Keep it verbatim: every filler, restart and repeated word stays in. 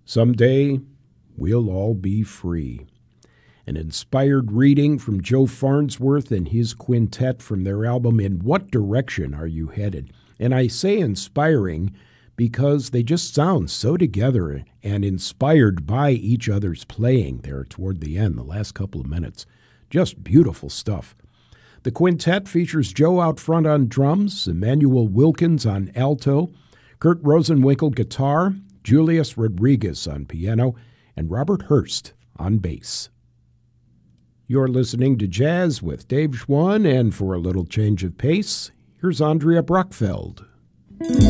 Someday, we'll all be free. An inspired reading from Joe Farnsworth and his quintet from their album In What Direction Are You Headed? And I say inspiring because they just sound so together and inspired by each other's playing there toward the end, the last couple of minutes. Just beautiful stuff. The quintet features Joe out front on drums, Emmanuel Wilkins on alto, Kurt Rosenwinkel guitar, Julius Rodriguez on piano, and Robert Hurst on bass. You're listening to Jazz with Dave Schwann, and for a little change of pace, here's Andrea Brockfeld.